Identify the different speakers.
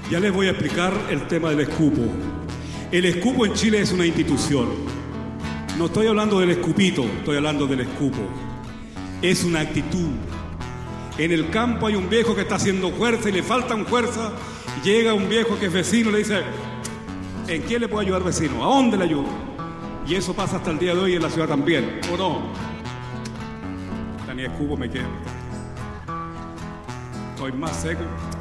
Speaker 1: Ya les voy a explicar el tema del escupo. El escupo en Chile es una institución. No estoy hablando del escupito, estoy hablando del escupo. Es una actitud. En el campo hay un viejo que está haciendo fuerza y le faltan fuerza. Llega un viejo que es vecino y le dice: ¿en qué le puedo ayudar, vecino? ¿A dónde le ayudo? Y eso pasa hasta el día de hoy en la ciudad también, ¿o no? Ni escupo me quedo. Estoy más seco.